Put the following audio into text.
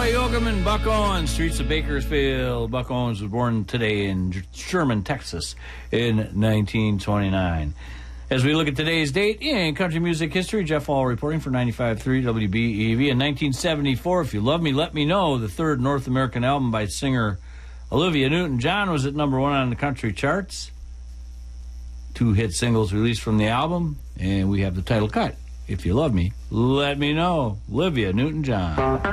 Roy Yoakum and Buck Owens, streets of Bakersfield. Buck Owens was born today in Sherman, Texas in 1929. As we look at today's date in country music history, Jeff Hall reporting for 95.3 WBEV. In 1974, If You Love Me, Let Me Know, the third North American album by singer Olivia Newton-John, was at number 1 on the country charts. 2 hit singles released from the album, and we have the title cut. If You Love Me, Let Me Know, Olivia Newton-John.